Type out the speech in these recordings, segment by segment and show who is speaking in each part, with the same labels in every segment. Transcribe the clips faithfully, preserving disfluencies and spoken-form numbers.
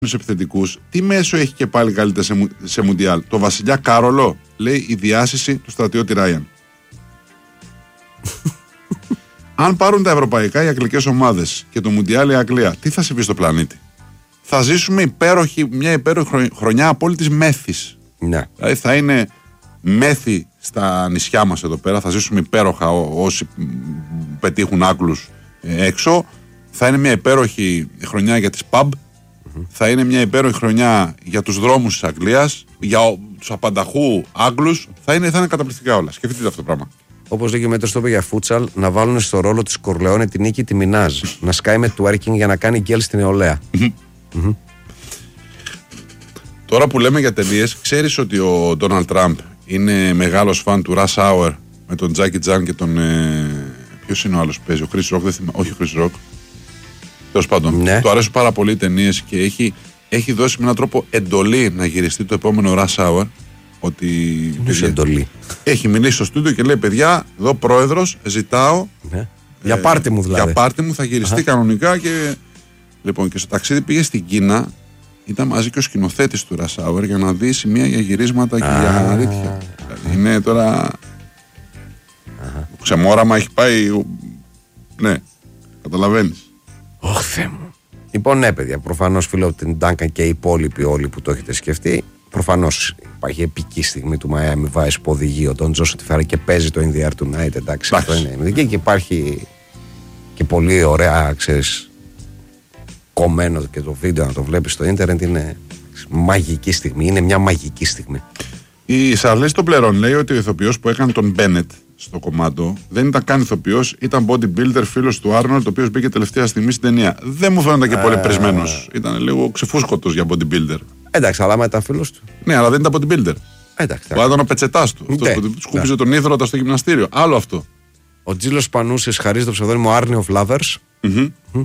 Speaker 1: επιθετικούς, τι μέσο έχει και πάλι καλύτερα σε, σε Μουντιάλ? Το Βασιλιά Κάρολο, λέει η διάσηση του στρατιώτη Ράιαν. Αν πάρουν τα ευρωπαϊκά οι αγγλικές ομάδες και το Μουντιάλ η Αγγλία, τι θα συμβεί στο πλανήτη? Θα ζήσουμε υπέροχη, μια υπέροχη χρονιά απόλυτης μέθης.
Speaker 2: Ναι.
Speaker 1: Δηλαδή θα είναι μέθη στα νησιά μας εδώ πέρα, θα ζήσουμε υπέροχα ό, όσοι πετύχουν Άγγλους ε, έξω. Θα είναι μια υπέροχη χρονιά για τις pub. Mm-hmm. Θα είναι μια υπέροχη χρονιά για τους δρόμους της Αγγλίας, για τους απανταχού Άγγλους. Θα είναι, θα είναι καταπληκτικά όλα. Σκεφτείτε αυτό το πράγμα.
Speaker 2: Όπως λέει και ο Μέτρος το είπε για φούτσαλ, να βάλουν στο ρόλο της Κορλεόνε την Νίκη τη Μινάζ. Να σκάει με twerking για να κάνει γκέλ στην νεολαία. Mm-hmm.
Speaker 1: Τώρα που λέμε για ταινίες, ξέρεις ότι ο Ντόναλντ Τραμπ είναι μεγάλος φαν του Rush Hour με τον Τζάκι Τζαν και τον. Ε, ποιος είναι ο άλλος που παίζει, ο Chris Rock, δεν θυμάμαι. Όχι ο Chris Rock. Τέλος πάντων.
Speaker 2: Ναι.
Speaker 1: Του αρέσουν πάρα πολύ οι ταινίες και έχει, έχει δώσει με έναν τρόπο εντολή να γυριστεί το επόμενο Rush Hour. Ότι.
Speaker 2: Τι εντολή?
Speaker 1: Έχει μιλήσει στο στούντιο και λέει: παιδιά, εδώ πρόεδρος, ζητάω.
Speaker 2: Ναι. Για πάρτι μου δηλαδή.
Speaker 1: Για πάρτι μου θα γυριστεί Αχα. κανονικά και. Λοιπόν, και στο ταξίδι πήγε στην Κίνα. Ήταν μαζί και ο σκηνοθέτης του Rush Hour για να δει σημεία για γυρίσματα και για αναρρίτια. Είναι τώρα. Ξεμόραμα έχει πάει. Ναι, καταλαβαίνεις.
Speaker 2: Ωχ, Θεέ μου. Λοιπόν, ναι, παιδιά, προφανώς φίλο από την Duncan και οι υπόλοιποι όλοι που το έχετε σκεφτεί. Προφανώς υπάρχει επική στιγμή του Miami Vice που οδηγεί ο Don Joseph τη φέρα και παίζει το In the Air Tonight. Εντάξει, αυτό είναι. Και υπάρχει και πολύ ωραία, ξέρεις, κομμένο και το βίντεο να το βλέπεις στο ίντερνετ. Είναι μαγική στιγμή. Είναι μια μαγική στιγμή.
Speaker 1: Η Σαρλής τον Πλερών λέει ότι ο ηθοποιός που έκανε τον Μπένετ στο κομμάτο δεν ήταν καν ηθοποιός, ήταν bodybuilder, φίλος του Άρνολντ, ο οποίος μπήκε τελευταία στιγμή στην ταινία. Δεν μου φαίνονταν και πολύ πρισμένος. Ήταν λίγο ξεφούσκωτος για bodybuilder.
Speaker 2: Εντάξει, αλλά μετά φίλος του.
Speaker 1: Ναι, αλλά δεν ήταν bodybuilder.
Speaker 2: Εντάξει.
Speaker 1: Ο ήταν ο πετσετάς του. Αυτό που σκούπιζε τον ίδρωτα στο γυμναστήριο. Άλλο αυτό.
Speaker 2: Ο Τζίλος Πανούσης χαρίζει το ψευδόνυμο Army of Lovers.
Speaker 1: Mm-hmm.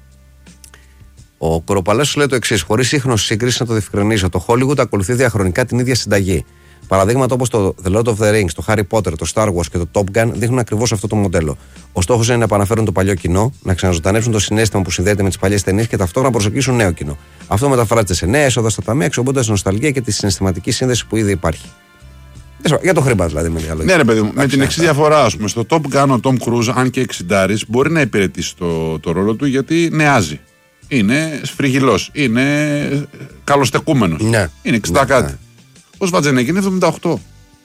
Speaker 2: Ο Κοροπαλέσος λέει το εξής: χωρίς σύγχρονη σύγκριση, να το διευκρινίσω, το Hollywood ακολουθεί διαχρονικά την ίδια συνταγή. Παραδείγματα όπως το The Lord of the Rings, το Harry Potter, το Star Wars και το Top Gun δείχνουν ακριβώς αυτό το μοντέλο. Ο στόχος είναι να επαναφέρουν το παλιό κοινό, να ξαναζωντανεύσουν το συναίσθημα που συνδέεται με τις παλιές ταινίες και ταυτόχρονα να προσελκύσουν νέο κοινό. Αυτό μεταφράζεται σε νέα έσοδα στα ταμεία, αξιοποιώντας νοσταλγία και τη συναισθηματική σύνδεση που ήδη υπάρχει. Για το χρήμα δηλαδή, με λίγα λόγια.
Speaker 1: Ναι, ρε παιδί μου, με την εξής διαφορά, ας πούμε, στο Top Gun ο Tom Cruise, αν και εξιντάρης, μπορεί να υπηρετήσει το, το ρόλο του γιατί νεάζει. Είναι σφριγιλός, είναι καλοστεκούμενος.
Speaker 2: Ναι.
Speaker 1: Είναι εξήντα ναι, κάτι. Ναι. Ο Σβατζενέγκ είναι εβδομήντα οκτώ.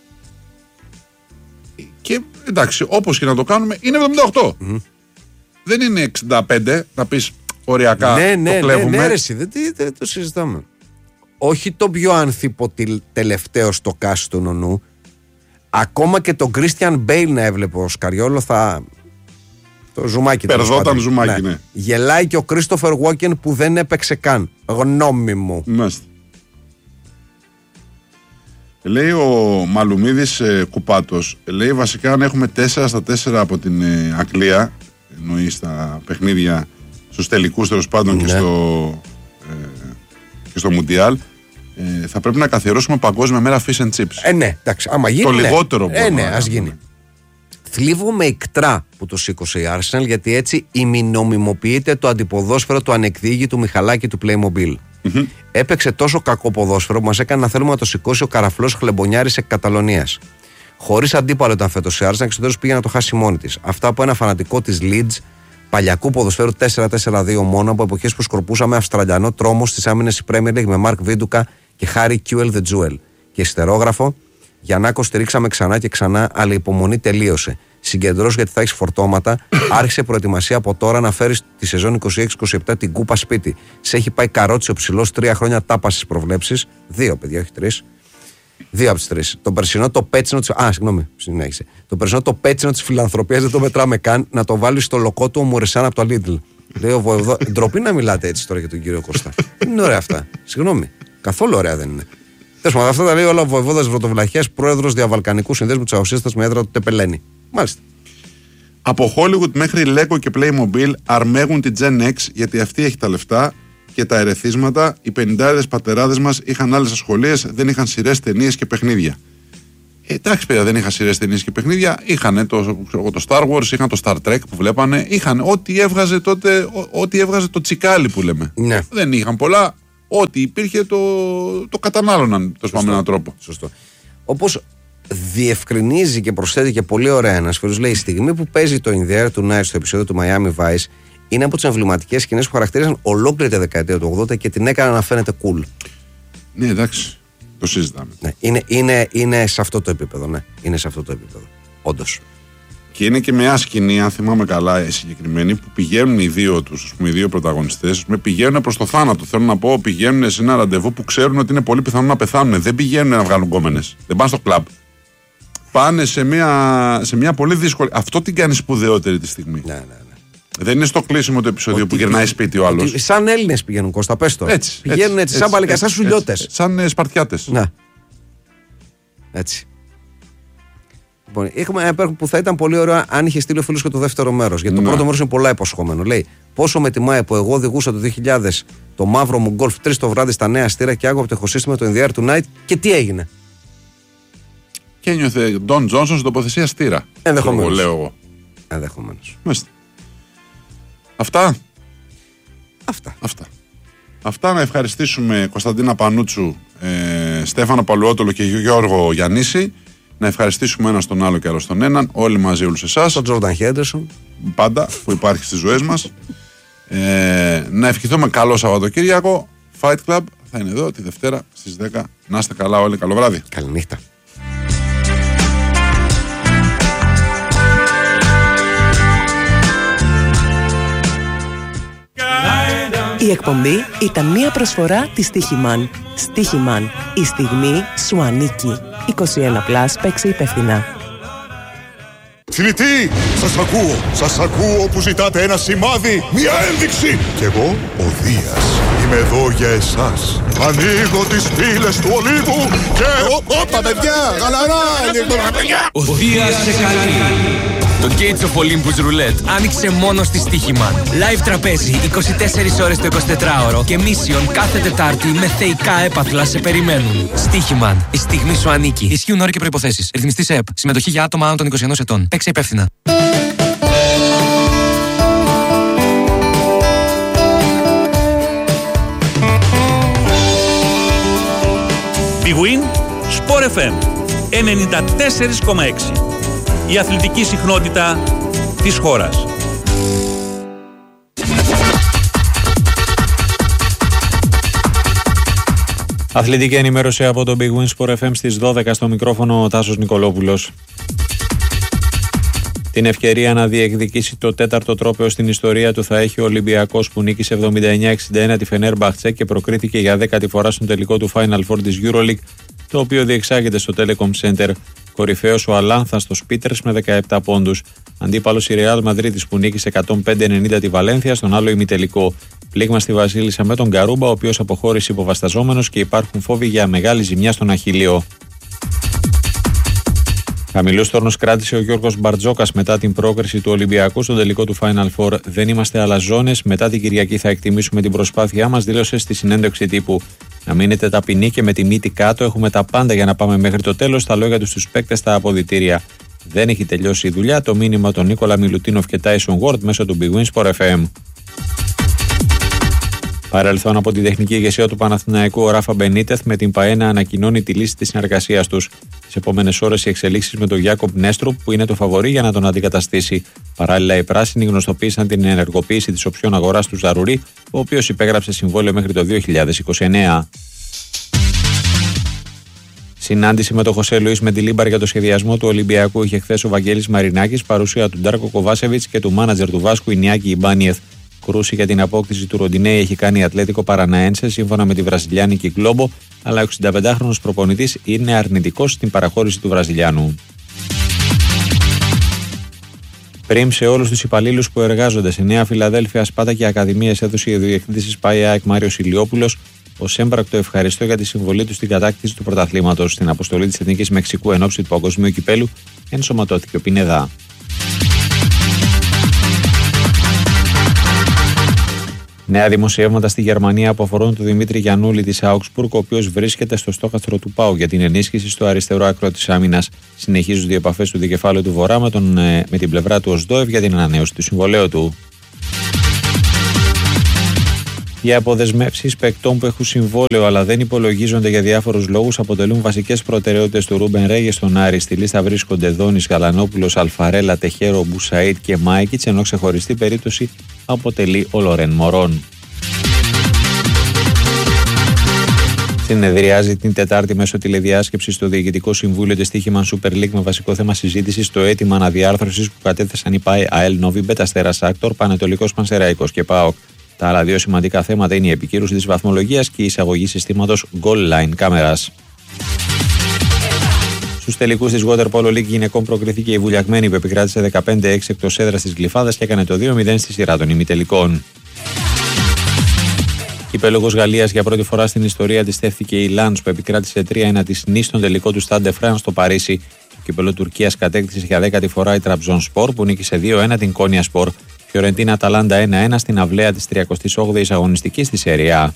Speaker 1: Και εντάξει, όπως και να το κάνουμε, είναι εβδομήντα οκτώ. Mm. Δεν είναι εξήντα πέντε, να πεις οριακά
Speaker 2: ναι, ναι,
Speaker 1: το κλέβουμε.
Speaker 2: Ναι, ναι, ρε, δεν, δεν το συζητάμε. Όχι το πιο ανθίποτη τελευταίο στο κάσι του νονού. Ακόμα και τον Κρίστιαν Μπέιλ να έβλεπε ο Σκαριόλο θα. Το ζουμάκι.
Speaker 1: Περζόταν ζουμάκι, ναι.
Speaker 2: ναι. Γελάει και ο Κρίστοφερ Γουόκεν που δεν έπαιξε καν. Γνώμη μου.
Speaker 1: Μάλιστα. Λέει ο Μαλουμίδης ε, Κουπάτος, λέει βασικά αν έχουμε τέσσερα στα τέσσερα από την ε, Αγγλία, εννοεί στα παιχνίδια, στους τελικούς τέλος πάντων ναι. και στο, ε, και στο Μουντιάλ, ε, θα πρέπει να καθιερώσουμε παγκόσμια μέρα fish and chips.
Speaker 2: Ε, ναι, εντάξει, άμα γίνει.
Speaker 1: Το
Speaker 2: ναι.
Speaker 1: λιγότερο
Speaker 2: ε, ναι, ας γίνει. Θλίβομαι ικτρά που το σήκωσε η Arsenal, γιατί έτσι ημινομιμοποιείται το αντιποδόσφαιρο του ανεκδίγητου Μιχαλάκη του Playmobil.
Speaker 1: Mm-hmm.
Speaker 2: Έπαιξε τόσο κακό ποδόσφαιρο που μας έκανε να θέλουμε να το σηκώσει ο καραφλός Χλεμπονιάρης εκ Καταλωνίας. Χωρίς αντίπαλο ήταν φέτος η Arsenal και στο τέλος πήγε να το χάσει μόνη της. Αυτά από ένα φανατικό της Leeds, παλιακού ποδοσφαίρου τέσσερα τέσσερα δύο μόνο, από εποχές που σκορπούσαμε Αυστραλιανό τρόμο στις άμυνες η Premier League με Μαρκ Βίντουκα και Χάρι Κιούελ The Jewel. Και ιστερόγραφο, Γιαννάκο στηρίξαμε ξανά και ξανά, αλλά η υπομονή τελείωσε. Συγκεντρώσου γιατί θα έχει φορτώματα. Άρχισε προετοιμασία από τώρα να φέρει τη σεζόν είκοσι έξι είκοσι επτά την κούπα σπίτι. Σε έχει πάει καρότσι ο ψηλός, τρία χρόνια τάπα στις προβλέψεις. Δύο, παιδιά, όχι τρεις. Δύο από τις τρεις. Το περσινό το πέτσινο της. Α, συγγνώμη, συνέχισε. Το περσινό το πέτσινο της φιλανθρωπίας δεν το μετράμε καν. Να το βάλει στο λοκό του ο Μουρεσάν από το Lidl. Λέει ο Βοεβοδό. Ντροπή να μιλάτε έτσι τώρα για τον κύριο Κώστα. Δεν είναι ωραία αυτά. Συγγνώμη. Καθόλου ωραία δεν είναι. Τέλος πάντων, αυτά τα λέει όλα ο Βοεβόδας Βρωτοβλαχίας, πρόεδρος Διαβαλκανικού Συνδέσμου της Αουσίστας με έδρα του Τεπελένη. Μάλιστα.
Speaker 1: Από Hollywood μέχρι Lego και Playmobil αρμέγουν την Gen X γιατί αυτή έχει τα λεφτά και τα ερεθίσματα. Οι πενηντάριδες πατεράδες μας είχαν άλλες ασχολίες, δεν είχαν σειρές, ταινίες και παιχνίδια. Ε, εντάξει, παιδιά, δεν είχαν σειρές, ταινίες και παιχνίδια. Είχαν το, το Star Wars, είχαν το Star Trek που βλέπανε. Είχαν ό,τι έβγαζε τότε, ό,τι έβγαζε το τσικάλι που λέμε.
Speaker 2: Ναι.
Speaker 1: Δεν είχαν πολλά. ό,τι υπήρχε το, το κατανάλωναν το με έναν τρόπο.
Speaker 2: Σωστό. Όπως διευκρινίζει και προσθέτει και πολύ ωραία ένας φίλος, λέει: η στιγμή που παίζει το In the Air Tonight στο επεισόδιο του Miami Vice είναι από τις εμβληματικές σκηνές που χαρακτήριζαν ολόκληρη τη δεκαετία του ογδόντα και την έκαναν να φαίνεται cool.
Speaker 1: Ναι, εντάξει. Το συζητάμε.
Speaker 2: Ναι, είναι, είναι, είναι σε αυτό το επίπεδο. Ναι, είναι σε αυτό το επίπεδο. Όντως.
Speaker 1: Και είναι και μια σκηνή, αν θυμάμαι καλά, συγκεκριμένη, που πηγαίνουν οι δύο τους, οι δύο πρωταγωνιστές, πηγαίνουν προς το θάνατο. Θέλω να πω, πηγαίνουν σε ένα ραντεβού που ξέρουν ότι είναι πολύ πιθανό να πεθάνουν. Δεν πηγαίνουν να βγάλουν γκόμενες. Δεν πάνε στο κλαμπ. Πάνε σε μια, σε μια πολύ δύσκολη. Αυτό την κάνει σπουδαιότερη τη στιγμή.
Speaker 2: Ναι, ναι, ναι.
Speaker 1: Δεν είναι στο κλείσιμο του επεισόδιο που γυρνάει σπίτι ο άλλος.
Speaker 2: Σαν Έλληνες πηγαίνουν, Κώστα, πες το.
Speaker 1: Έτσι.
Speaker 2: Πηγαίνουν έτσι, έτσι σαν παλικά, σαν σουλιώτες.
Speaker 1: Σαν ε, Σπαρτιάτες.
Speaker 2: Ναι. Έτσι. Λοιπόν, έχουμε ένα που θα ήταν πολύ ωραίο αν είχε στείλει ο φίλος και το δεύτερο μέρος. Γιατί το
Speaker 1: ναι.
Speaker 2: πρώτο μέρος είναι πολλά υποσχόμενο. Λέει: πόσο με τιμάει που εγώ οδηγούσα το δύο χιλιάδες το μαύρο μου γκολφ τρεις το βράδυ στα Νέα Στήρα και άκουγα από το ηχοσύστημα το In the Air Tonight και τι έγινε.
Speaker 1: Και ένιωθε Ντόν Τζόνσον στην τοποθεσία στήρα.
Speaker 2: Ενδεχομένως.
Speaker 1: Λέω εγώ.
Speaker 2: Ενδεχομένως.
Speaker 1: Μάλιστα. Αυτά.
Speaker 2: Αυτά.
Speaker 1: Αυτά. Αυτά να ευχαριστήσουμε Κωνσταντίνα Πανούτσου, ε, Στέφανο Παλουότολο και Γιώργο Γιαννίση. Να ευχαριστήσουμε ένα τον άλλο και άλλο τον έναν. Όλοι μαζί, όλους εσάς.
Speaker 2: Τον Τζόρνταν Χέντερσον.
Speaker 1: Πάντα που υπάρχει στις ζωές μας. Ε, να ευχηθούμε καλό Σαββατοκύριακο. Fight Club θα είναι εδώ τη Δευτέρα στις δέκα. Να είστε καλά όλοι. Καλό βράδυ.
Speaker 2: Καληνύχτα.
Speaker 3: Η εκπομπή ήταν μία προσφορά της Στίχημαν. Στίχημαν. Η στιγμή σου ανήκει. είκοσι ένα πλας, παίξε υπεύθυνα.
Speaker 4: Φιλητή, σας ακούω, σας ακούω που ζητάτε ένα σημάδι, μια ένδειξη. Κι εγώ, ο Δίας, είμαι εδώ για εσάς. Ανοίγω τις πύλες του ολίγου και... Όπα παιδιά, γαλαρά,
Speaker 5: ο Δίας σε καλεί. Το Gates of Olympus Roulette άνοιξε μόνο στη Στίχημαν. Live τραπέζι είκοσι τέσσερις ώρες το εικοσιτετράωρο και mission κάθε Τετάρτη με θεϊκά έπαθλα σε περιμένουν. Στίχημαν. Η στιγμή σου ανήκει. Ισχύουν όροι και προϋποθέσεις. Ρυθμιστή σε ΕΠ. Συμμετοχή για άτομα άνω των είκοσι ενός ετών. Παίξε υπεύθυνα.
Speaker 6: Big Win Sport εφ εμ ενενήντα τέσσερα κόμμα έξι. Η αθλητική συχνότητα της χώρας.
Speaker 7: Αθλητική ενημέρωση από το Big Win Sport εφ εμ στις δώδεκα, στο μικρόφωνο ο Τάσος Νικολόπουλος. Την ευκαιρία να διεκδικήσει το τέταρτο τρόπαιο στην ιστορία του θα έχει ο Ολυμπιακός, που νίκησε εβδομήντα εννιά εξήντα ένα τη Φενέρμπαχτσε και προκρίθηκε για δέκατη φορά στον τελικό του Final Four της EuroLeague, το οποίο διεξάγεται στο Telecom Center. Κορυφαίος ο Αλάνθαστος Πίτερς με δεκαεπτά πόντους. Αντίπαλος η Real Madrid που νίκησε εκατόν πέντε ενενήντα τη Βαλένθια στον άλλο ημιτελικό. Πλήγμα στη Βασίλισσα με τον Γκαρούμπα, ο οποίος αποχώρησε υποβασταζόμενος και υπάρχουν φόβοι για μεγάλη ζημιά στον Αχιλλείο. Χαμηλούς τόρνους κράτησε ο Γιώργος Μπαρτζόκας μετά την πρόκριση του Ολυμπιακού στον τελικό του Final Four. Δεν είμαστε αλαζόνες. Μετά την Κυριακή θα εκτιμήσουμε την προσπάθειά μας, δήλωσε στη συνέντευξη τύπου. Να μείνετε ταπεινοί και με τη μύτη κάτω. Έχουμε τα πάντα για να πάμε μέχρι το τέλος. Τα λόγια του στους παίκτες στα αποδυτήρια. Δεν έχει τελειώσει η δουλειά. Το μήνυμα των Νίκολα Μιλουτίνοφ και Τάισον Γουόρντ μέσω του Big Win Sport εφ εμ. Παρελθόν από την τεχνική ηγεσία του Παναθηναϊκού, ο Ράφα Μπενίτεθ με την ΠΑΕ να ανακοινώνει τη λύση της συνεργασίας τους. Τις επόμενες ώρες οι εξελίξεις με τον Γιάκοπ Νέστρουπ, που είναι το φαβορί για να τον αντικαταστήσει. Παράλληλα, οι πράσινοι γνωστοποίησαν την ενεργοποίηση της οψιόν αγοράς του Ζαρουρί, ο οποίος υπέγραψε συμβόλαιο μέχρι το δύο χιλιάδες είκοσι εννέα. Συνάντηση με τον Χωσέ Λουίς Μεντιλίμπαρ για το σχεδιασμό του Ολυμπιακού είχε χθες ο Βαγγέλης Μαρινάκης, παρουσία του Ντάρκο Κοβάσεβιτς και του μάνατζερ του Βάσκου Ινιάκη Ιμπάνιεθ. Κρούση για την απόκτηση του Ροντινέη έχει κάνει η Ατλέτικο Παραναένσε σύμφωνα με τη βραζιλιάνικη Globo, αλλά ο εξηνταπεντάχρονος προπονητής είναι αρνητικός στην παραχώρηση του Βραζιλιάνου. Πριν σε όλους τους υπαλλήλους που εργάζονται σε Νέα Φιλαδέλφια, Σπάτα και Ακαδημίες έδωσε η διευθύντης ΠΑΕΑΕΚ Μάριος Ηλιόπουλος ως έμπρακτο ευχαριστώ για τη συμβολή του στην κατάκτηση του πρωταθλήματος. Στην αποστολή της Εθνικής Μεξικού εν ώψη του Παγκοσμίου Κυπέλου ενσωματώθηκε ο Πινεδά. Νέα δημοσιεύματα στη Γερμανία που αφορούν τον Δημήτρη Γιαννούλη της Augsburg, ο οποίος βρίσκεται στο στόχαστρο του ΠΑΟ για την ενίσχυση στο αριστερό άκρο της άμυνας. Συνεχίζονται οι επαφές του δικεφάλου του Βορρά με, τον, με την πλευρά του Οσδόευ για την ανανέωση του συμβολέου του. Οι αποδεσμεύσεις παικτών που έχουν συμβόλαιο αλλά δεν υπολογίζονται για διάφορους λόγους αποτελούν βασικές προτεραιότητες του Ρούμπεν Ρέγε στον Άρη. Στη λίστα βρίσκονται Δόνης, Γαλανόπουλος, Αλφαρέλα, Τεχέρο, Μπουσαΐτ και Μάικιτς, ενώ ξεχωριστή περίπτωση αποτελεί ο Λορέν Μωρόν. Συνεδριάζει την Τετάρτη μέσω τηλεδιάσκεψης στο Διοικητικό Συμβούλιο της Στοίχημαν Super League με βασικό θέμα συζήτησης το αίτημα αναδιάρθρωσης που κατέθεσαν οι ΠΑΕ, ΑΕΛ, Νόβι, Αστέρας Άκτορ, Πανετολικός Πανσεραϊκός και ΠΑΟΚ. Τα άλλα δύο σημαντικά θέματα είναι η επικύρωση της βαθμολογίας και η εισαγωγή συστήματος Goal Line κάμερας. Στους τελικούς της Water Polo League γυναικών προκριθήκε η Βουλιαγμένη που επικράτησε δεκαπέντε έξι εκτός έδρας της Γλυφάδας και έκανε το δύο μηδέν στη σειρά των ημιτελικών. Η Πέλογος Γαλλίας για πρώτη φορά στην ιστορία της στέφθηκε η Λαντς που επικράτησε τρία ένα της Νις στον τελικό του Stade de France στο Παρίσι. Το κύπελλο Τουρκίας κατέκτησε για δέκατη φορά η Τραμπζονσπορ που νίκησε δύο ένα την Κόνια Σπορ. Φιωρεντίνα Αταλάντα ένα ένα στην αυλαία της τριακοστής όγδοης αγωνιστικής στη Σέρια Α.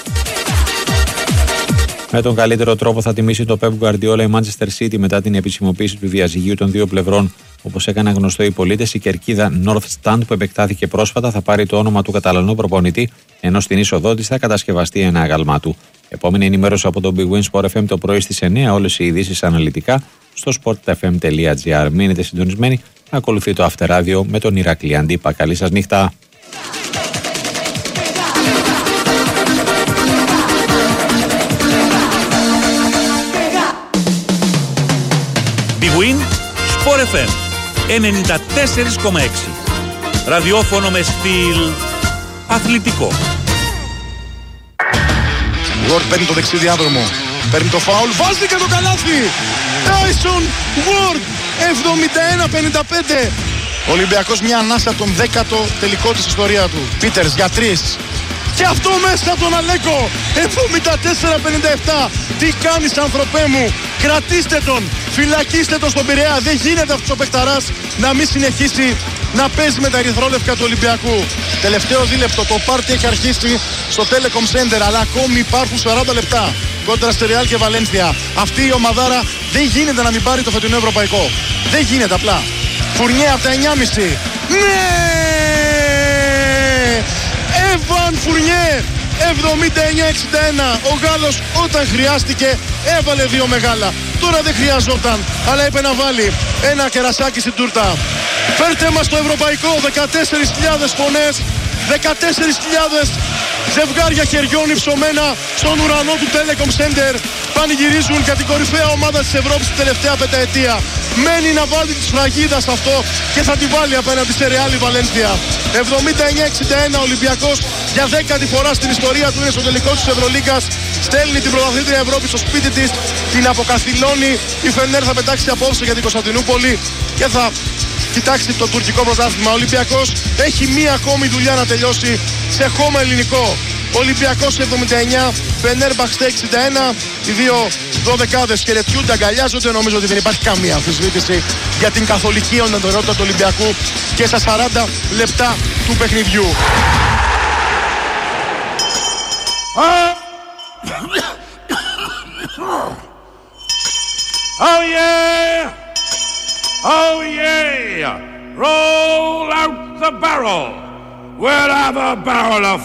Speaker 7: Με τον καλύτερο τρόπο θα τιμήσει το Pep Guardiola η Manchester City μετά την επισημοποίηση του διαζυγίου των δύο πλευρών. Όπως έκανε γνωστό οι πολίτες, η κερκίδα North Stand που επεκτάθηκε πρόσφατα θα πάρει το όνομα του Καταλανού προπονητή, ενώ στην είσοδό της θα κατασκευαστεί ένα αγάλμα του. Επόμενη ενημέρωση από το Big Win Sport εφ εμ το πρωί στις εννιά. Όλες οι ειδήσεις αναλυτικά στο sportfm τελεία gr. Μείνετε συντονισμένοι. Ακολουθεί το Αυτεράδιο με τον Ηρακλή Αντίπα. Καλή σας νύχτα.
Speaker 6: Big Win Sport εφ εμ ενενήντα τέσσερα κόμμα έξι. Ραδιόφωνο με στυλ αθλητικό.
Speaker 4: Ward παίρνει το δεξί διάδρομο. Παίρνει το φάουλ. Βάζει και το καλάθι. Tyson Ward. εβδομήντα ένα πενήντα πέντε. Ο Ολυμπιακός μια ανάσα τον δέκατο τελικό της ιστορία του. Πίτερς για τρεις. Και αυτό μέσα τον Αλέκο. εβδομήντα τέσσερα πενήντα επτά. Τι κάνεις άνθρωπέ μου. Κρατήστε τον. Φυλακίστε τον στον Πειραιά. Δεν γίνεται αυτός ο παιχταράς να μην συνεχίσει να παίζει με τα ερυθρόλευκα του Ολυμπιακού. Τελευταίο δίλεπτο. Το πάρτι έχει αρχίσει στο Telecom Center. Αλλά ακόμη υπάρχουν σαράντα λεπτά. Κόντρα στη Ρεάλ και Βαλένθια. Αυτή η ομαδάρα δεν γίνεται να μην πάρει το φετινό ευρωπαϊκό. Δεν γίνεται απλά. Φουρνιέ από τα εννιά και μισή. Ναι! Εβαν Φουρνιέ. εβδομήντα εννιά εξήντα ένα. Ο Γάλλος όταν χρειάστηκε έβαλε δύο μεγάλα. Τώρα δεν χρειαζόταν, αλλά είπε να βάλει ένα κερασάκι στην τούρτα. Φέρτε μας το ευρωπαϊκό. δεκατέσσερις χιλιάδες φωνές, δεκατέσσερις χιλιάδες ζευγάρια χεριών υψωμένα στον ουρανό του Telecom Center πανηγυρίζουν για την κορυφαία ομάδα της Ευρώπης την τελευταία πενταετία. Μένει να βάλει τη σφραγίδα σε αυτό και θα τη βάλει απέναντι σε Ρεάλ η Βαλένθια. εβδομήντα εννιά εξήντα ένα. Ολυμπιακός για δέκατη φορά στην ιστορία του είναι στο τελικό της Ευρωλίγκας. Στέλνει την πρωταθλήτρια Ευρώπη στο σπίτι της, την αποκαθιλώνει. Η Φενέρ θα πετάξει απόψε για την Κωνσταντινούπολη και θα κοιτάξει το τουρκικό πρωτάθλημα. Ο Ολυμπιακός έχει μία ακόμη δουλειά να τελειώσει σε χώμα ελληνικό. Ολυμπιακός εβδομήντα εννιά, Φενέρμπαχτσε εξήντα ένα. Οι δύο δωδεκάδες χαιρετιούνται, αγκαλιάζονται. Νομίζω ότι δεν υπάρχει καμία αμφισβήτηση για την καθολική οντοτηρότητα του Ολυμπιακού και στα σαράντα λεπτά του παιχνιδιού.
Speaker 8: Oh yeah! Oh yeah! Roll out the barrel! We'll have a barrel of